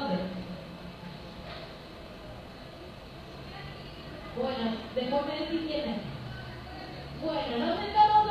¿Dónde? Bueno, después me decís quién es. Bueno, nos sentamos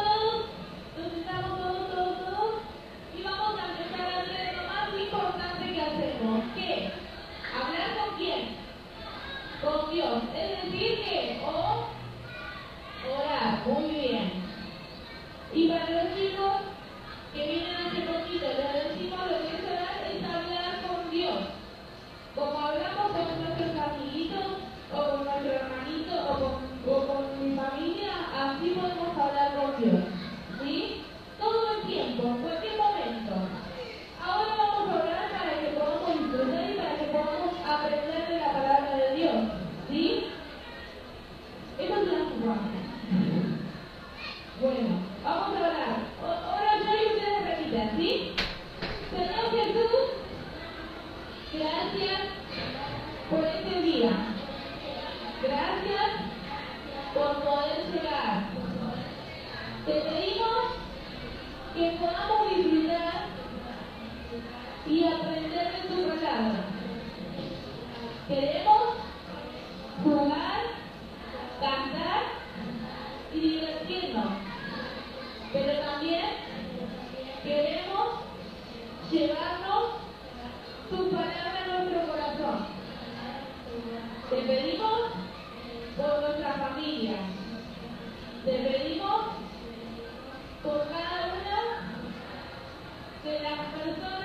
todos, y vamos a empezar a hacer lo más importante que hacemos. ¿Qué? ¿Hablar con quién? Con Dios. Es decir, que orar. Muy bien. Y para los chicos que vienen hace poquito, les decimos lo que es orar es hablar con Dios. Como hablamos con nuestros amiguitos, o con nuestro hermanito, o con mi familia, así podemos hablar con Dios. ¿Sí? Todo el tiempo, en cualquier momento. Ahora vamos a orar para que podamos disfrutar y para que podamos aprender de la palabra de Dios. ¿Sí? Eso es una forma. Bueno, vamos a orar. Oro yo y ustedes repiten, ¿sí? Señor Jesús, gracias por este día. Gracias por poder llegar. Te pedimos que podamos disfrutar y aprender de tu palabra. Queremos jugar, cantar y divertirnos, pero también queremos llevarnos tu palabra a nuestro corazón. Te pedimos por nuestra familia. Te pedimos por cada una de las personas